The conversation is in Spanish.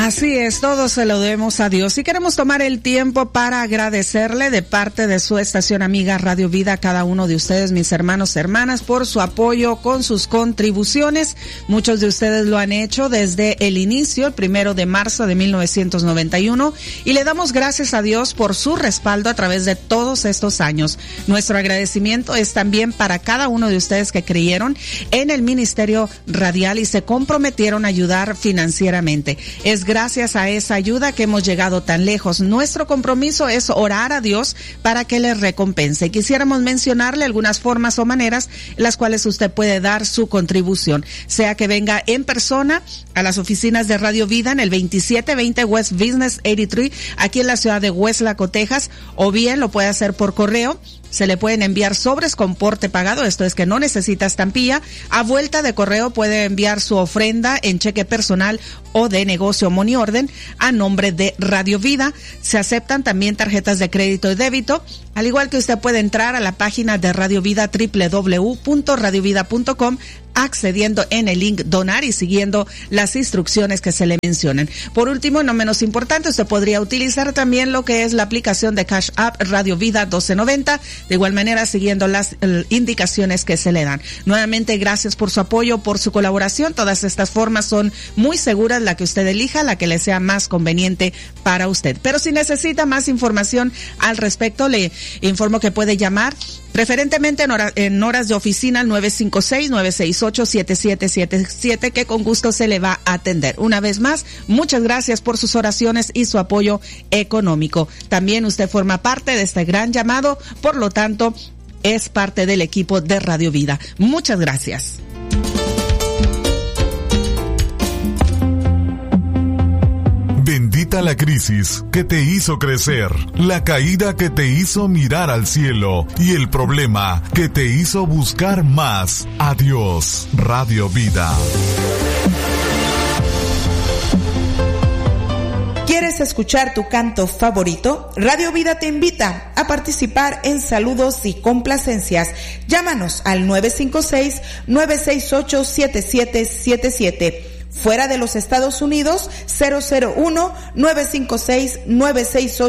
Así es, todo se lo debemos a Dios y queremos tomar el tiempo para agradecerle de parte de su estación amiga Radio Vida a cada uno de ustedes, mis hermanos y hermanas, por su apoyo con sus contribuciones. Muchos de ustedes lo han hecho desde el inicio, el 1 de marzo de 1991, y le damos gracias a Dios por su respaldo a través de todos estos años. Nuestro agradecimiento es también para cada uno de ustedes que creyeron en el ministerio radial y se comprometieron a ayudar financieramente. Es gracias a esa ayuda que hemos llegado tan lejos. Nuestro compromiso es orar a Dios para que les recompense. Quisiéramos mencionarle algunas formas o maneras en las cuales usted puede dar su contribución, sea que venga en persona a las oficinas de Radio Vida en el 2720 West Business 83, aquí en la ciudad de Weslaco, Texas, o bien lo puede hacer por correo. Se le pueden enviar sobres con porte pagado, esto es que no necesita estampilla. A vuelta de correo puede enviar su ofrenda en cheque personal o de negocio money order a nombre de Radio Vida. Se aceptan también tarjetas de crédito y débito, al igual que usted puede entrar a la página de Radio Vida, www.radiovida.com, accediendo en el link donar y siguiendo las instrucciones que se le mencionen. Por último, no menos importante, usted podría utilizar también lo que es la aplicación de Cash App Radio Vida 1290, de igual manera siguiendo las indicaciones que se le dan. Nuevamente, gracias por su apoyo, por su colaboración. Todas estas formas son muy seguras, la que usted elija, la que le sea más conveniente para usted. Pero si necesita más información al respecto, le informo que puede llamar preferentemente en horas de oficina al 956-968-7777, que con gusto se le va a atender. Una vez más, muchas gracias por sus oraciones y su apoyo económico. También usted forma parte de este gran llamado, por lo tanto, es parte del equipo de Radio Vida. Muchas gracias. Bendita la crisis que te hizo crecer, la caída que te hizo mirar al cielo y el problema que te hizo buscar más a Dios. Radio Vida. ¿Quieres escuchar tu canto favorito? Radio Vida te invita a participar en saludos y complacencias. Llámanos al 956-968-7777. Fuera de los Estados Unidos, 001-956-968.